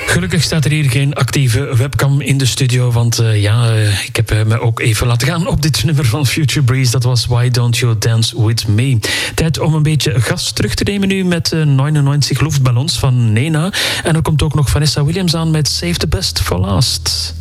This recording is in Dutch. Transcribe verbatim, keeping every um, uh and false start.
Gelukkig staat er hier geen actieve webcam in de studio, want uh, ja, uh, ik heb uh, me ook even laten gaan op dit nummer van Future Breeze. Dat was Why Don't You Dance With Me. Tijd om een beetje gas terug te nemen nu met uh, negenennegentig Luftballons van Nena. En er komt ook nog Vanessa Williams aan met Save the Best for Last.